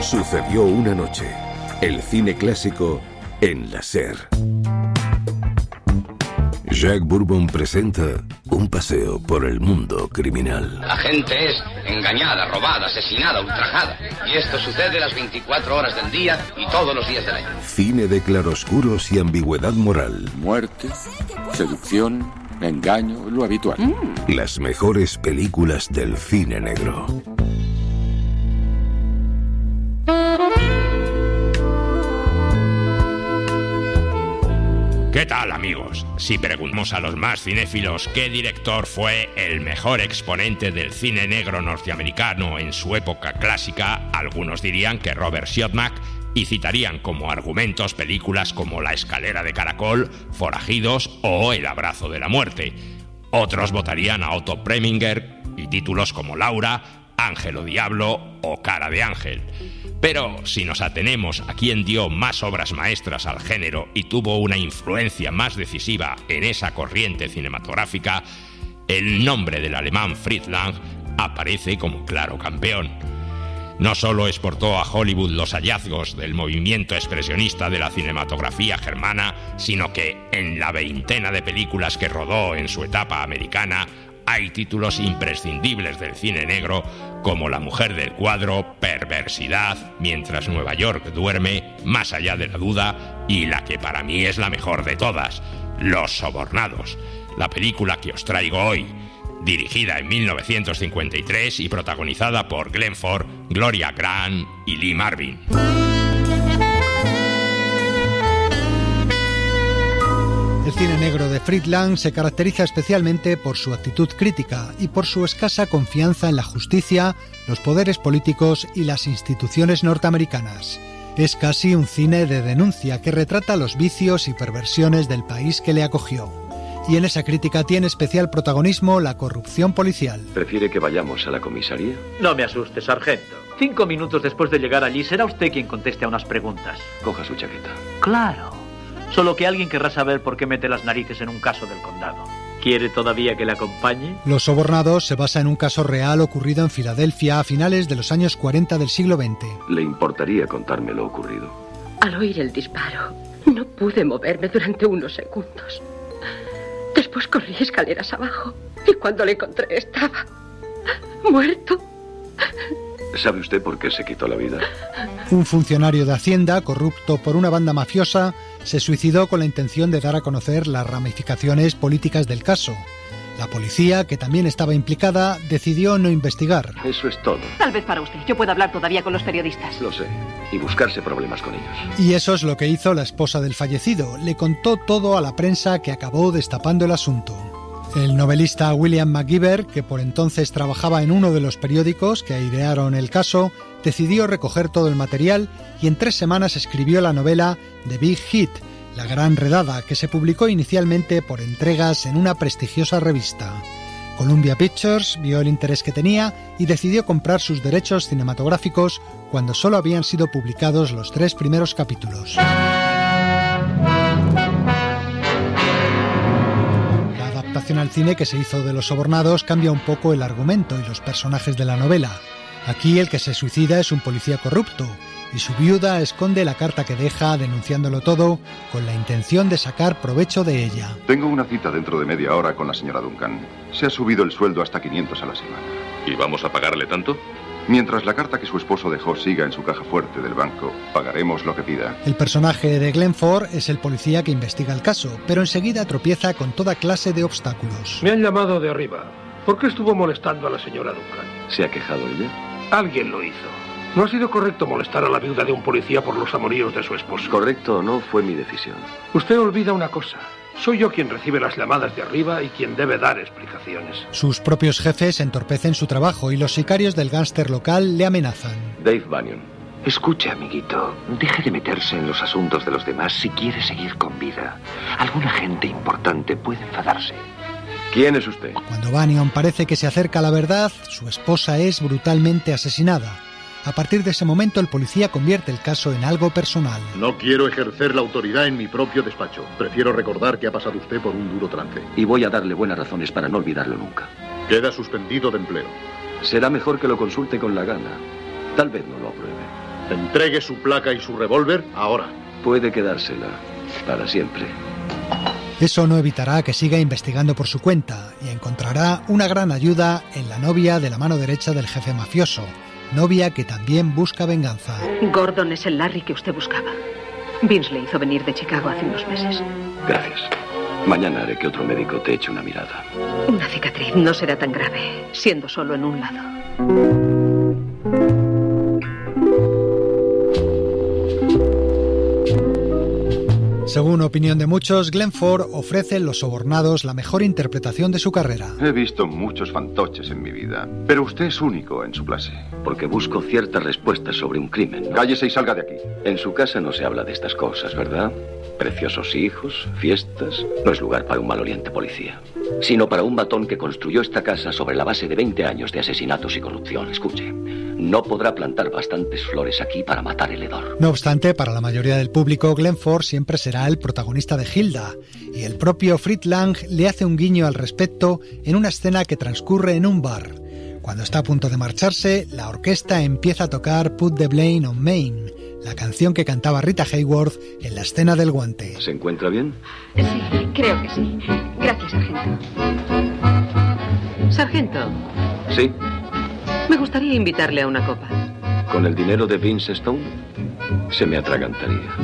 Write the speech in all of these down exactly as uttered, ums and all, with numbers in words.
Sucedió una noche. El cine clásico en la SER. Jack Bourbon presenta un paseo por el mundo criminal. La gente es engañada, robada, asesinada, ultrajada. Y esto sucede las veinticuatro horas del día y todos los días del año. Cine de claroscuros y ambigüedad moral. Muerte, seducción, engaño, lo habitual. Mm. Las mejores películas del cine negro. ¿Qué tal, amigos? Si preguntamos a los más cinéfilos qué director fue el mejor exponente del cine negro norteamericano en su época clásica, algunos dirían que Robert Siodmak y citarían como argumentos películas como La escalera de caracol, Forajidos o El abrazo de la muerte. Otros votarían a Otto Preminger y títulos como Laura, Ángel o Diablo o Cara de Ángel. Pero si nos atenemos a quien dio más obras maestras al género y tuvo una influencia más decisiva en esa corriente cinematográfica, el nombre del alemán Fritz Lang aparece como claro campeón. No solo exportó a Hollywood los hallazgos del movimiento expresionista de la cinematografía germana, sino que en la veintena de películas que rodó en su etapa americana, hay títulos imprescindibles del cine negro como La mujer del cuadro, Perversidad, Mientras Nueva York duerme, Más allá de la duda y la que para mí es la mejor de todas, Los sobornados, la película que os traigo hoy, dirigida en mil novecientos cincuenta y tres y protagonizada por Glenn Ford, Gloria Grant y Lee Marvin. El cine negro de Fritz Lang se caracteriza especialmente por su actitud crítica y por su escasa confianza en la justicia, los poderes políticos y las instituciones norteamericanas. Es casi un cine de denuncia que retrata los vicios y perversiones del país que le acogió. Y en esa crítica tiene especial protagonismo la corrupción policial. ¿Prefiere que vayamos a la comisaría? No me asuste, sargento. Cinco minutos después de llegar allí será usted quien conteste a unas preguntas. Coja su chaqueta. Claro. Solo que alguien querrá saber por qué mete las narices en un caso del condado. ¿Quiere todavía que le acompañe? Los sobornados se basa en un caso real ocurrido en Filadelfia a finales de los años cuarenta del siglo veinte. ¿Le importaría contarme lo ocurrido? Al oír el disparo, no pude moverme durante unos segundos. Después corrí escaleras abajo y cuando le encontré estaba muerto. ¿Sabe usted por qué se quitó la vida? Un funcionario de Hacienda, corrupto por una banda mafiosa, se suicidó con la intención de dar a conocer las ramificaciones políticas del caso. La policía, que también estaba implicada, decidió no investigar. Eso es todo. Tal vez para usted. Yo puedo hablar todavía con los periodistas. Lo sé. Y buscarse problemas con ellos. Y eso es lo que hizo la esposa del fallecido. Le contó todo a la prensa, que acabó destapando el asunto. El novelista William McGeever, que por entonces trabajaba en uno de los periódicos que airearon el caso, decidió recoger todo el material y en tres semanas escribió la novela The Big Hit, La Gran Redada, que se publicó inicialmente por entregas en una prestigiosa revista. Columbia Pictures vio el interés que tenía y decidió comprar sus derechos cinematográficos cuando solo habían sido publicados los tres primeros capítulos. La adaptación al cine que se hizo de Los sobornados cambia un poco el argumento y los personajes de la novela. Aquí el que se suicida es un policía corrupto y su viuda esconde la carta que deja denunciándolo todo con la intención de sacar provecho de ella. Tengo una cita dentro de media hora con la señora Duncan. Se ha subido el sueldo hasta quinientos a la semana. ¿Y vamos a pagarle tanto? Mientras la carta que su esposo dejó siga en su caja fuerte del banco, pagaremos lo que pida. El personaje de Glenn Ford es el policía que investiga el caso, pero enseguida tropieza con toda clase de obstáculos. Me han llamado de arriba. ¿Por qué estuvo molestando a la señora Duncan? ¿Se ha quejado ella? Alguien lo hizo. No ha sido correcto molestar a la viuda de un policía por los amoríos de su esposo. Correcto o no, fue mi decisión. Usted olvida una cosa. Soy yo quien recibe las llamadas de arriba y quien debe dar explicaciones. Sus propios jefes entorpecen su trabajo y los sicarios del gángster local le amenazan. Dave Bannion. Escuche, amiguito. Deje de meterse en los asuntos de los demás si quiere seguir con vida. Alguna gente importante puede enfadarse. ¿Quién es usted? Cuando Bannion parece que se acerca a la verdad, su esposa es brutalmente asesinada. A partir de ese momento, el policía convierte el caso en algo personal. No quiero ejercer la autoridad en mi propio despacho. Prefiero recordar que ha pasado usted por un duro trance. Y voy a darle buenas razones para no olvidarlo nunca. Queda suspendido de empleo. Será mejor que lo consulte con la gana. Tal vez no lo apruebe. Entregue su placa y su revólver ahora. Puede quedársela para siempre. Eso no evitará que siga investigando por su cuenta y encontrará una gran ayuda en la novia de la mano derecha del jefe mafioso, novia que también busca venganza. Gordon es el Larry que usted buscaba. Vince le hizo venir de Chicago hace unos meses. Gracias. Mañana haré que otro médico te eche una mirada. Una cicatriz no será tan grave, siendo solo en un lado. Según opinión de muchos, Glenn Ford ofrece en Los Sobornados la mejor interpretación de su carrera. He visto muchos fantoches en mi vida, pero usted es único en su clase. Porque busco ciertas respuestas sobre un crimen, ¿no? Cállese y salga de aquí. En su casa no se habla de estas cosas, ¿verdad? Preciosos hijos, fiestas... No es lugar para un maloliente policía, sino para un matón que construyó esta casa sobre la base de veinte años de asesinatos y corrupción. Escuche, no podrá plantar bastantes flores aquí para matar el hedor. No obstante, para la mayoría del público, Glenn Ford siempre será el protagonista de Hilda, y el propio Fritz Lang le hace un guiño al respecto en una escena que transcurre en un bar. Cuando está a punto de marcharse, la orquesta empieza a tocar Put the Blame on Maine, la canción que cantaba Rita Hayworth en la escena del guante. ¿Se encuentra bien? Sí, creo que sí. Gracias, sargento. Sargento. Sí. Me gustaría invitarle a una copa. ¿Con el dinero de Vince Stone? Se me atragantaría.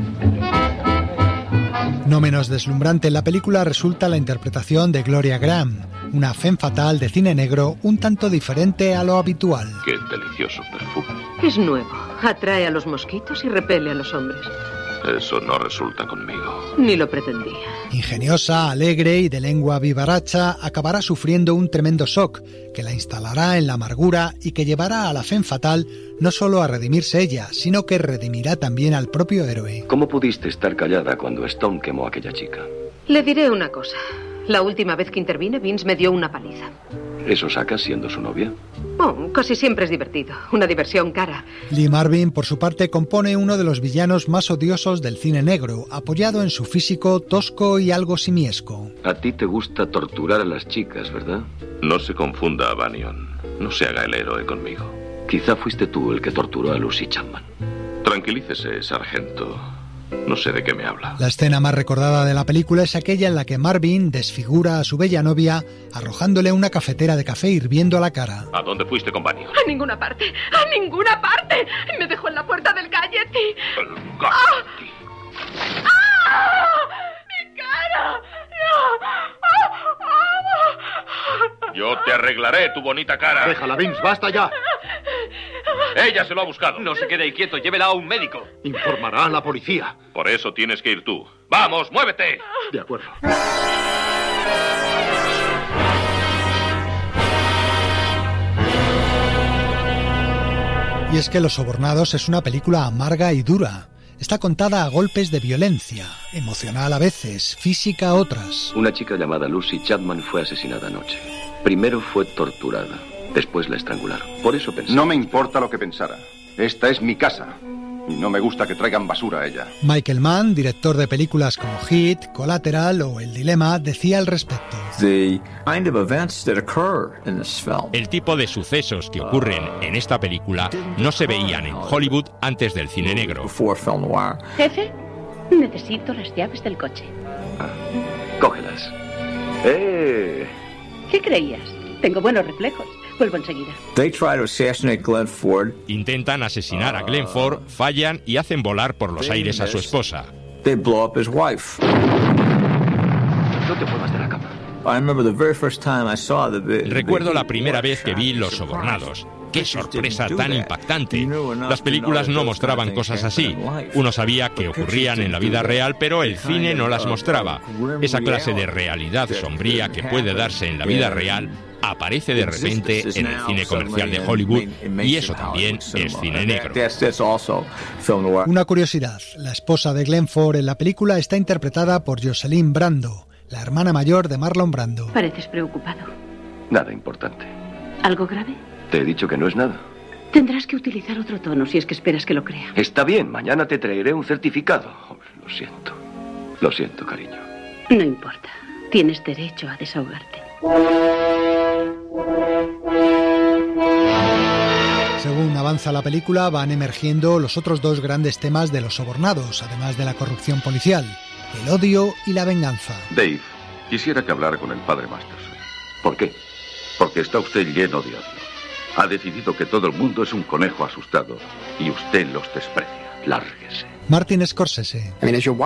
No menos deslumbrante en la película resulta la interpretación de Gloria Graham, una femme fatale de cine negro un tanto diferente a lo habitual. Qué delicioso perfume. Es nuevo, atrae a los mosquitos y repele a los hombres. Eso no resulta conmigo. Ni lo pretendía. Ingeniosa, alegre y de lengua vivaracha, acabará sufriendo un tremendo shock que la instalará en la amargura y que llevará a la femme fatale no solo a redimirse ella, sino que redimirá también al propio héroe. ¿Cómo pudiste estar callada cuando Stone quemó a aquella chica? Le diré una cosa. La última vez que intervine, Vince me dio una paliza. ¿Eso saca siendo su novia? Oh, casi siempre es divertido. Una diversión cara. Lee Marvin, por su parte, compone uno de los villanos más odiosos del cine negro, apoyado en su físico tosco y algo simiesco. A ti te gusta torturar a las chicas, ¿verdad? No se confunda, Bannion. No se haga el héroe conmigo. Quizá fuiste tú el que torturó a Lucy Chapman. Tranquilícese, sargento. No sé de qué me habla. La escena más recordada de la película es aquella en la que Marvin desfigura a su bella novia arrojándole una cafetera de café hirviendo a la cara. ¿A dónde fuiste con Bannion? A ninguna parte, a ninguna parte. Me dejó en la puerta del Galletti. El Galletti. ¡Ah! ¡Ah! ¡Mi cara! Yo te arreglaré tu bonita cara. Déjala, Vince, basta ya. Ella se lo ha buscado. No se quede ahí quieto, llévela a un médico. Informará a la policía. Por eso tienes que ir tú. ¡Vamos, muévete! De acuerdo. Y es que Los Sobornados es una película amarga y dura. Está contada a golpes de violencia, emocional a veces, física a otras. Una chica llamada Lucy Chapman fue asesinada anoche. Primero fue torturada, después la estrangularon. Por eso pensé... No me importa lo que pensara. Esta es mi casa. Y no me gusta que traigan basura a ella. Michael Mann, director de películas como Hit, Collateral o El Dilema, decía al respecto. El tipo de sucesos que ocurren en esta película no se veían en Hollywood antes del cine negro. Jefe, necesito las llaves del coche. Ah, cógelas. ¡Eh! ¿Qué creías? Tengo buenos reflejos. Vuelvo enseguida. Intentan asesinar a Glenn Ford, fallan y hacen volar por los aires a su esposa. No te muevas de la cama. Recuerdo la primera vez que vi Los Sobornados. ¡Qué sorpresa tan impactante! Las películas no mostraban cosas así. Uno sabía que ocurrían en la vida real, pero el cine no las mostraba. Esa clase de realidad sombría que puede darse en la vida real aparece de repente en el cine comercial de Hollywood, y eso también es cine negro. Una curiosidad, la esposa de Glenn Ford en la película está interpretada por Jocelyn Brando, la hermana mayor de Marlon Brando. Pareces preocupado. Nada importante. ¿Algo grave? Te he dicho que no es nada. Tendrás que utilizar otro tono si es que esperas que lo crea. Está bien, mañana te traeré un certificado. Lo siento. Lo siento, cariño. No importa. Tienes derecho a desahogarte. Según avanza la película van emergiendo los otros dos grandes temas de Los Sobornados, además de la corrupción policial, el odio y la venganza. Dave, quisiera que hablara con el padre Masterson. ¿Por qué? Porque está usted lleno de odio. Ha decidido que todo el mundo es un conejo asustado y usted los desprecia. Lárguese. Martin Scorsese.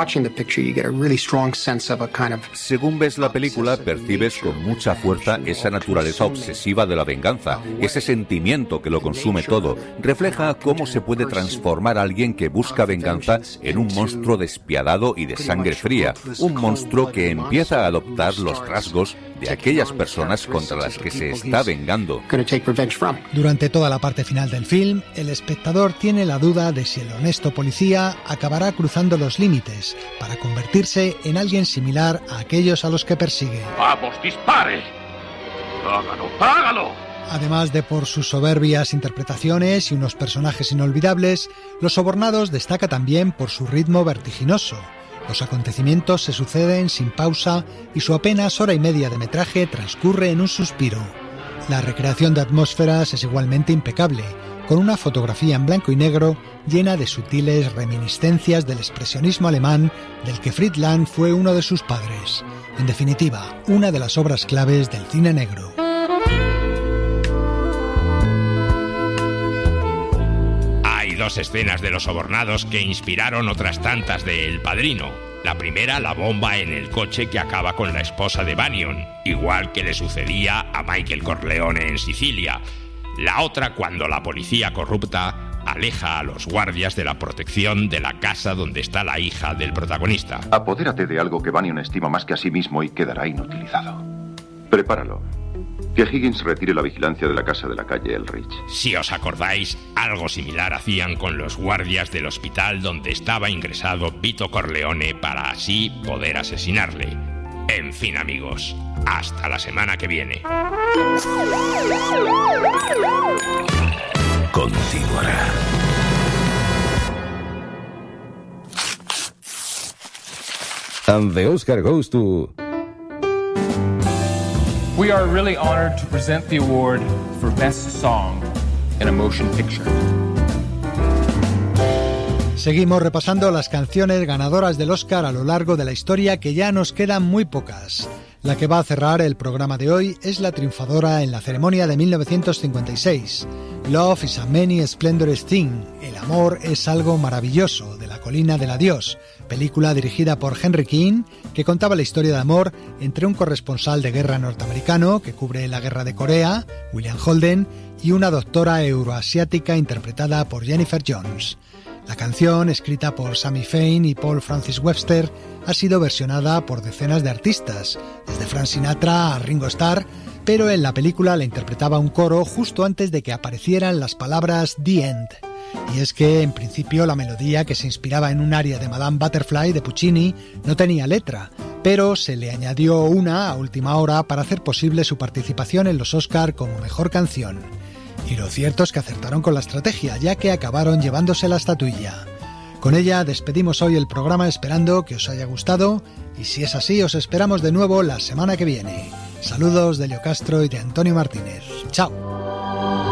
Según ves la película, percibes con mucha fuerza esa naturaleza obsesiva de la venganza, ese sentimiento que lo consume todo. Refleja cómo se puede transformar a alguien que busca venganza en un monstruo despiadado y de sangre fría, un monstruo que empieza a adoptar los rasgos de aquellas personas contra las que se está vengando. Durante toda la parte final del film, el espectador tiene la duda de si el honesto policía acabará cruzando los límites para convertirse en alguien similar a aquellos a los que persigue. ¡Vamos, dispare! ¡Hágalo, hágalo! Además de por sus soberbias interpretaciones y unos personajes inolvidables, Los Sobornados destaca también por su ritmo vertiginoso. Los acontecimientos se suceden sin pausa y su apenas hora y media de metraje transcurre en un suspiro. La recreación de atmósferas es igualmente impecable, con una fotografía en blanco y negro llena de sutiles reminiscencias del expresionismo alemán del que Fritz Lang fue uno de sus padres. En definitiva, una de las obras claves del cine negro. Hay dos escenas de Los Sobornados que inspiraron otras tantas de El Padrino. La primera, la bomba en el coche que acaba con la esposa de Bannion, igual que le sucedía a Michael Corleone en Sicilia. La otra, cuando la policía corrupta aleja a los guardias de la protección de la casa donde está la hija del protagonista. Apodérate de algo que Bannion estima más que a sí mismo y quedará inutilizado. Prepáralo. Que Higgins retire la vigilancia de la casa de la calle Elrich. Si os acordáis, algo similar hacían con los guardias del hospital donde estaba ingresado Vito Corleone para así poder asesinarle. En fin, amigos, hasta la semana que viene. Continuará. And the Oscar goes to... We are really honored to present the award for Best Song in a Motion Picture. Seguimos repasando las canciones ganadoras del Oscar a lo largo de la historia, que ya nos quedan muy pocas. La que va a cerrar el programa de hoy es la triunfadora en la ceremonia de mil novecientos cincuenta y seis, Love is a Many Splendorous Thing, El amor es algo maravilloso, de La colina del adiós, película dirigida por Henry King, que contaba la historia de amor entre un corresponsal de guerra norteamericano que cubre la guerra de Corea, William Holden, y una doctora euroasiática interpretada por Jennifer Jones. La canción, escrita por Sammy Fain y Paul Francis Webster, ha sido versionada por decenas de artistas, desde Frank Sinatra a Ringo Starr, pero en la película la interpretaba un coro justo antes de que aparecieran las palabras The End. Y es que, en principio, la melodía, que se inspiraba en un aria de Madame Butterfly de Puccini, no tenía letra, pero se le añadió una a última hora para hacer posible su participación en los Oscar como mejor canción. Y lo cierto es que acertaron con la estrategia, ya que acabaron llevándose la estatuilla. Con ella despedimos hoy el programa, esperando que os haya gustado, y si es así, os esperamos de nuevo la semana que viene. Saludos de Leo Castro y de Antonio Martínez. ¡Chao!